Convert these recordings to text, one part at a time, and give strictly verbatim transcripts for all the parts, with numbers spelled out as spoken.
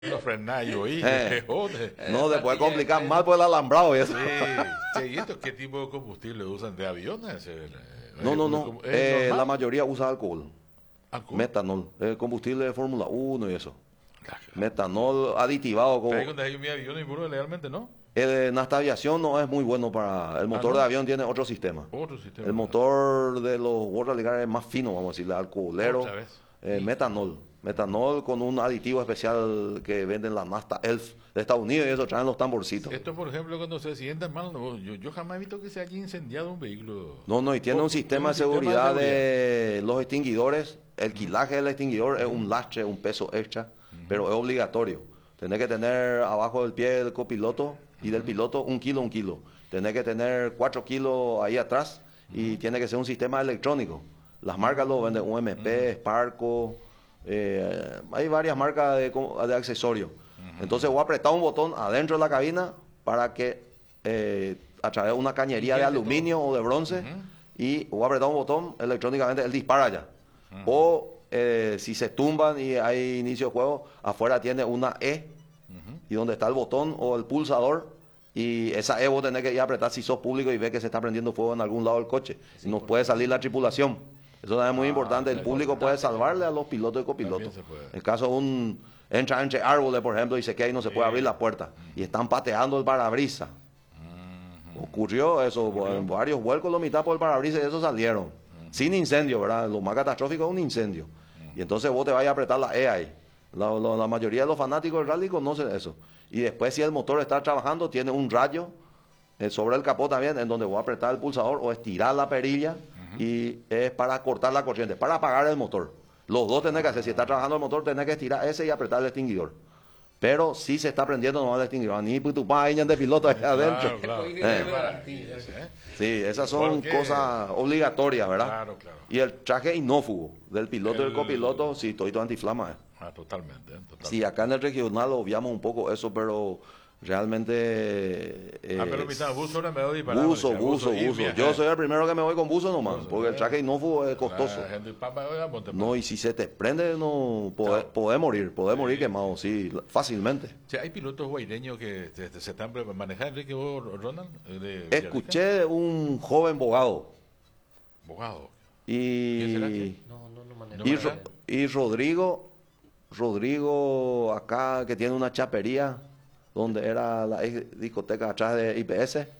No frenar y oír, Eh, joder. No, después complicar más por el alambrado y eso. Sí, che, ¿y esto qué tipo de combustible usan? ¿De aviones? Eh, No, no, ¿Es no. como- es Eh, la normal? mayoría usa alcohol. Alcohol. Metanol. El combustible de Fórmula uno y eso. Claro. Metanol aditivado. Como, Ahí cuando hay un avión y puro legalmente, ¿no? el, en esta aviación no es muy bueno para... El motor ¿no? de avión tiene otro sistema. Otro sistema. El motor de los World Rally Car es más fino, vamos a decirle, alcoholero. Otra vez. Eh, metanol. Metanol con un aditivo especial que venden la Mazda Elf de Estados Unidos y eso traen los tamborcitos. Esto, por ejemplo, cuando se sientan mal, no, yo, yo jamás he visto que se haya incendiado un vehículo. No, no, y tiene Con- un sistema con de un sistema seguridad de de los extinguidores. El quilaje del extinguidor es un lastre, un peso extra, pero es obligatorio. Tenés que tener abajo del pie del copiloto y del piloto un kilo, un kilo. Tenés que tener cuatro kilos ahí atrás y tiene que ser un sistema electrónico. Las marcas lo venden, U M P, Sparco, eh, hay varias marcas de, co- de accesorios. Entonces voy a apretar un botón adentro de la cabina para que eh, a través de una cañería de quede todo. aluminio o de bronce y voy a apretar un botón electrónicamente, él dispara ya. O eh, si se tumban y hay inicio de juego, afuera tiene una E y donde está el botón o el pulsador y esa E vos tenés que ir a apretar si sos público y ves que se está prendiendo fuego en algún lado del coche. Si no puede salir la tripulación. Eso es muy importante. El es público puede salvarle a los pilotos y copilotos. También se puede. En el caso de un entra entre árboles, por ejemplo, y se queda y no se puede abrir la puerta y están pateando el parabrisas. Ocurrió eso, en varios vuelcos, lo mitad por el parabrisas y eso salieron. Sin incendio, ¿verdad? Lo más catastrófico es un incendio. Y entonces vos te vas a apretar la E ahí. La, la- la mayoría de los fanáticos del rally conocen eso. Y después, si el motor está trabajando, tiene un rayo eh, sobre el capó también, en donde voy a apretar el pulsador o estirar la perilla y es para cortar la corriente, para apagar el motor. Los dos tenés que hacer. Si está trabajando el motor, tenés que estirar ese y apretar el extinguidor. Pero si se está prendiendo, no va el extinguidor. Ni tu pa de piloto ahí adentro. Claro, claro. Eh. ¿Eh? Sí, esas son Porque- cosas obligatorias, ¿verdad? Claro, claro. Y el traje inófugo del piloto y del El- copiloto, sí, todo antiflama. eh. Ah, totalmente, ¿eh? Totalmente. Sí, acá en el regional obviamos un poco eso, pero realmente... eh, Ah, pero mitad buzo ahora me doy disparado. buzo, decía, buzo, y buzo. viajar. Yo soy el primero que me voy con buzo nomás, Buzo, porque el eh. traje inófugo es costoso. La gente, papá, oiga, ponte No, y si se te prende, no podés, podés morir, podés morir quemado, sí, fácilmente. Sí, hay pilotos guaireños que se, se están pre- manejando, Enrique vos, Ronald, eh, de Villarrica? Escuché de un joven bogado Abogado. ¿Quién será y, que? No, no, no manejo. No y, maneja. Ro- y Rodrigo, Rodrigo acá que tiene una chapería donde era la ex discoteca atrás de I P S.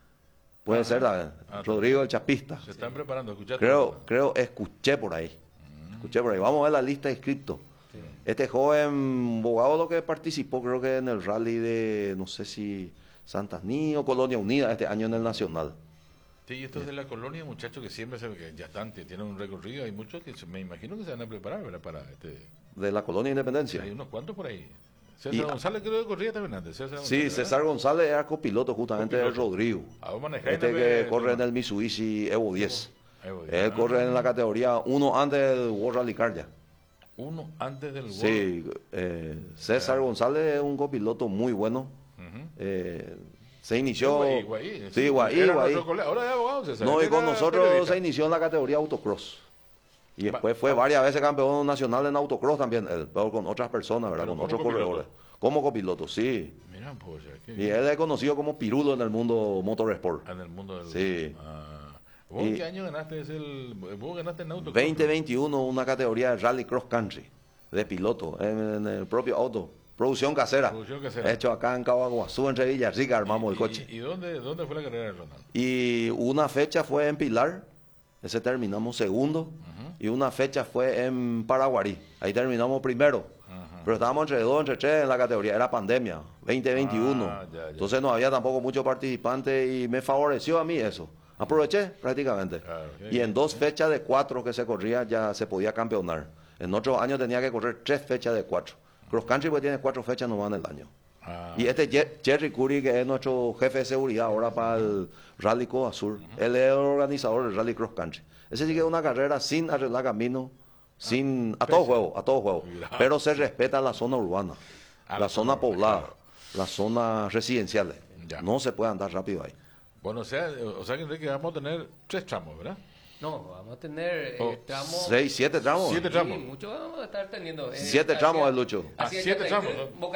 Puede ser, ¿verdad? Ah, Rodrigo el chapista. Se están preparando, escuchaste. Creo, creo, escuché por ahí. Escuché por ahí. Vamos a ver la lista de inscritos. Este joven abogado lo que participó, creo que en el rally de, no sé si Santas Niño o Colonia Unida este año en el Nacional. Sí, estos de la colonia, muchachos que siempre se, que ya están, que tienen un recorrido, hay muchos que se- me imagino que se van a preparar, ¿verdad? Para este, De la Colonia Independencia. hay unos cuantos por ahí. César Y- González creo que corría también antes. César Sí, González, César González era copiloto justamente de Copiloto. Rodrigo. ¿verdad? Ah, vos manejáis Este en que el- corre en el Mitsubishi Evo diez. Evo diez. Él Ah, corre en la categoría uno antes del World Rally Car ya. Uno antes del gol. Sí, eh, César González es un copiloto muy bueno. Ujú. Eh, se inició... Guaí, Guaí, Sí, Guaí, era Guaí. nuestro colega. Ahora es abogado, César. No, y Era con nosotros periodista. se inició en la categoría autocross. Y después Va- fue varias veces campeón nacional en autocross también, él, pero con otras personas, ¿verdad? Pero Con como otros copiloto. corredores. Como copiloto, sí. Mirá, pues, ya, qué Y bien. él es conocido como Pirulo en el mundo motorsport. En el mundo del... Sí. Ah. ¿Vos Y- qué año ganaste? Es el... ¿Vos ganaste en auto? veinte veintiuno, una categoría de rally cross country, de piloto, en, en el propio auto. Producción casera. Producción casera. Hecho acá en Cabaguazú, entre Villarrica, armamos el coche. ¿Y, y dónde, dónde fue la carrera de Ronald? Y una fecha fue en Pilar, ese terminamos segundo, y una fecha fue en Paraguarí, ahí terminamos primero. Pero estábamos entre dos, entre tres en la categoría, era pandemia, veinte veintiuno. Ah, ya, ya. Entonces no había tampoco muchos participantes y me favoreció a mí eso. Aproveché prácticamente. Claro, qué y bien. en dos fechas de cuatro que se corría ya se podía campeonar. En otros años tenía que correr tres fechas de cuatro. Cross country pues tiene cuatro fechas nomás en el año. Ah, Y este Jer- Jerry Curry, que es nuestro jefe de seguridad ahora para el Rally Coa Sur, él es el organizador del Rally Cross Country. Ese sí que es una carrera sin arreglar camino, sin a todo juego, a todo juego. Mira. Pero se respeta la zona urbana, Ah, la la zona zona, poblada, claro. las zonas residenciales. Ya. No se puede andar rápido ahí. bueno, o sea, o sea que Enrique vamos a tener tres tramos, ¿verdad? No, vamos a tener eh, Oh, tramos. Seis, siete tramos. Siete Sí, tramos. mucho vamos a estar teniendo. eh, Siete hacia- tramos, el Lucho. Ah, hacia siete Chapecó, tramos, ¿no? Boca